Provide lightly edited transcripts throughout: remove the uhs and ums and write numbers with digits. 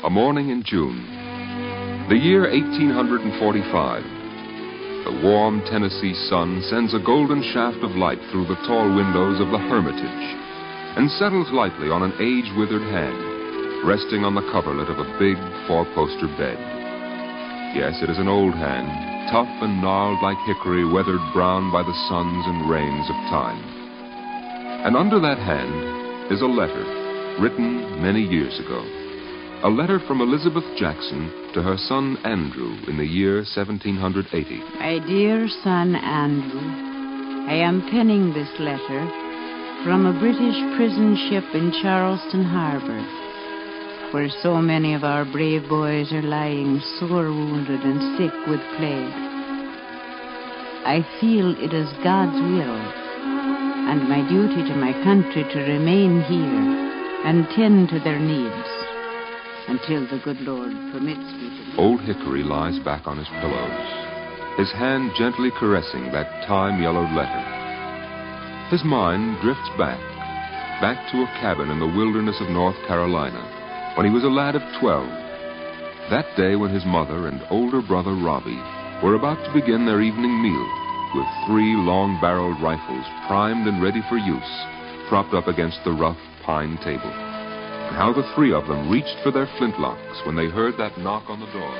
A morning in June. The year 1845. The warm Tennessee sun sends a golden shaft of light through the tall windows of the Hermitage and settles lightly on an age-withered hand, resting on the coverlet of a big four-poster bed. Yes, it is an old hand, tough and gnarled like hickory, weathered brown by the suns and rains of time. And under that hand is a letter written many years ago. A letter from Elizabeth Jackson to her son Andrew in the year 1780. My dear son Andrew, I am penning this letter from a British prison ship in Charleston Harbor, where so many of our brave boys are lying sore wounded and sick with plague. I feel it is God's will and my duty to my country to remain here and tend to their needs until the good Lord permits me to. Old Hickory lies back on his pillows, his hand gently caressing that time-yellowed letter. His mind drifts back to a cabin in the wilderness of North Carolina when he was a lad of 12. That day when his mother and older brother Robbie were about to begin their evening meal with 3 long-barreled rifles primed and ready for use, propped up against the rough pine table. And how the 3 of them reached for their flintlocks when they heard that knock on the door.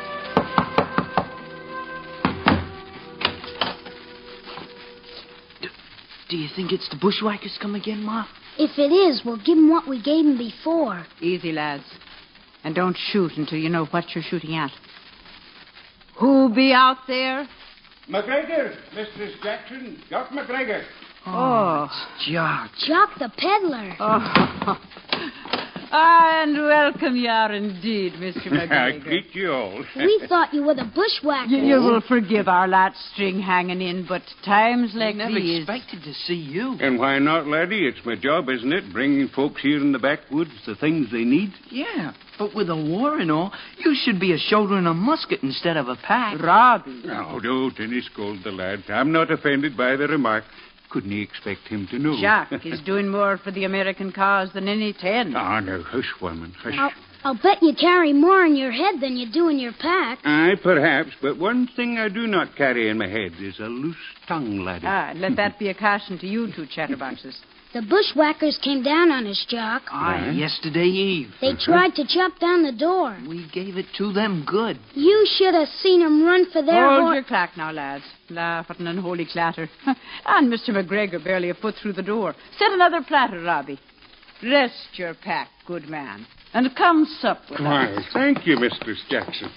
Do you think it's the bushwhackers come again, Ma? If it is, we'll give 'em what we gave 'em before. Easy, lads. And don't shoot until you know what you're shooting at. Who be out there? McGregor, Mistress Jackson. Jock McGregor. Oh. Jock. Jock the peddler. Oh. And welcome you are indeed, Mr. I McGregor. greet you all. We thought you were the bushwhackers. You will forgive our latchstring hanging in, but times like I never these... expected to see you. And why not, laddie? It's my job, isn't it? Bringing folks here in the backwoods the things they need. Yeah, but with a war and all, you should be shouldering a musket instead of a pack. Robbie. Oh, don't any scold the lad. I'm not offended by the remark. Couldn't he expect him to know? Jack is doing more for the American cause than any 10. Ah, now, hush, woman, hush. I'll bet you carry more in your head than you do in your pack. Aye, perhaps, but one thing I do not carry in my head is a loose tongue, laddie. Let that be a caution to you 2 chatterboxes. The bushwhackers came down on us, Jock. Aye, yesterday eve. They tried to chop down the door. We gave it to them good. You should have seen 'em run for their Hold your clack now, lads. Laugh at an unholy clatter. And Mr. McGregor barely a foot through the door. Set another platter, Robbie. Rest your pack, good man. And come sup with Why, us. thank you, Mistress Jackson.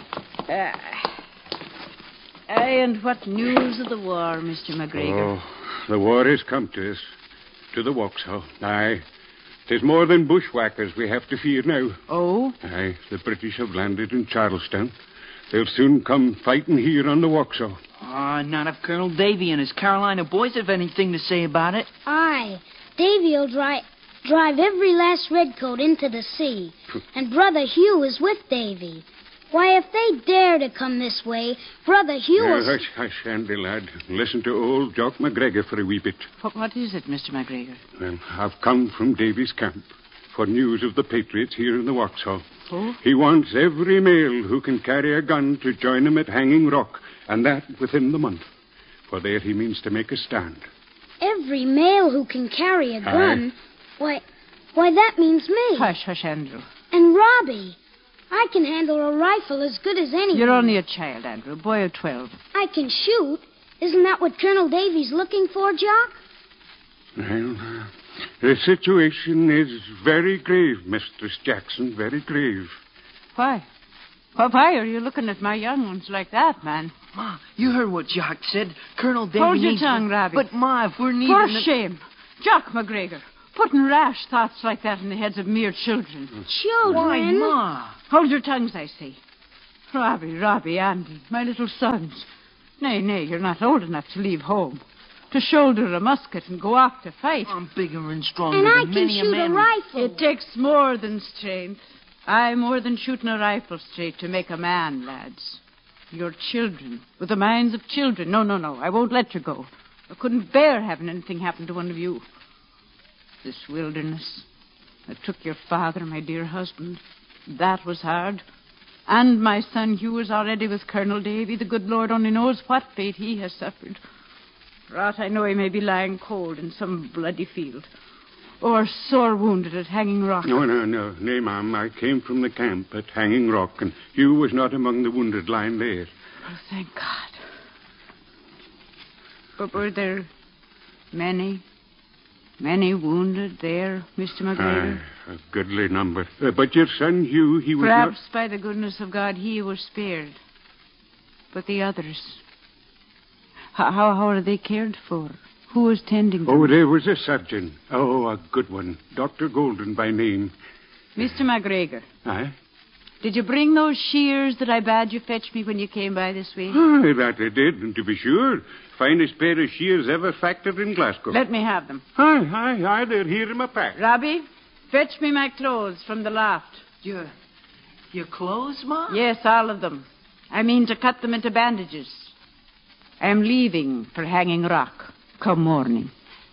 And what news of the war, Mr. McGregor? Oh, the war has come to us. To the Vauxhall. Aye. 'Tis more than bushwhackers we have to fear now. Oh? Aye, the British have landed in Charlestown. They'll soon come fighting here on the Vauxhall. Not if Colonel Davy and his Carolina boys have anything to say about it. Aye. Davy'll drive every last redcoat into the sea. And Brother Hugh is with Davy. Why, if they dare to come this way, Brother Hugh will... Hush, hush, Andy, lad. Listen to old Jock McGregor for a wee bit. What is it, Mr. McGregor? Well, I've come from Davy's camp for news of the Patriots here in the Vauxhall. Oh? He wants every male who can carry a gun to join him at Hanging Rock, and that within the month. For there he means to make a stand. Every male who can carry a gun? Why, that means me. Hush, Andrew. And Robbie. I can handle a rifle as good as anyone. You're only a child, Andrew, a boy of 12. I can shoot. Isn't that what Colonel Davy's looking for, Jock? Well, the situation is very grave, Mistress Jackson, very grave. Why? Why are you looking at my young ones like that, man? Ma, you heard what Jock said. Colonel Davy Hold your needs... tongue, Robbie. But, Ma, if we're needing... For shame. Jock McGregor, putting rash thoughts like that in the heads of mere children. Children? Why, Ma? Hold your tongues, I say. Robbie, Andy, my little sons. Nay, you're not old enough to leave home, to shoulder a musket and go off to fight. I'm bigger and stronger And I than can many a shoot man. a rifle. It takes more than strength. Aye, more than shooting a rifle straight to make a man, lads. You're children, with the minds of children. No, I won't let you go. I couldn't bear having anything happen to one of you. This wilderness that took your father, my dear husband, That was hard. And my son Hugh is already with Colonel Davy. The good Lord only knows what fate he has suffered. For aught I know, he may be lying cold in some bloody field. Or sore wounded at Hanging Rock. No, nay, ma'am. I came from the camp at Hanging Rock, and Hugh was not among the wounded lying there. Oh, thank God. But were there many wounded there, Mr. McGregor? A goodly number. But your son Hugh, he was Perhaps by the goodness of God he was spared. But the others, how are they cared for? Who was tending them? Oh, there was a surgeon. Oh, a good one. Dr. Golden by name. Mr. McGregor. Aye? Did you bring those shears that I bade you fetch me when you came by this way? Aye, that I did, and to be sure. Finest pair of shears ever factored in Glasgow. Let me have them. Aye, they're here in my pack. Robbie, fetch me my clothes from the loft. Your clothes, Ma? Yes, all of them. I mean to cut them into bandages. I am leaving for Hanging Rock come morning.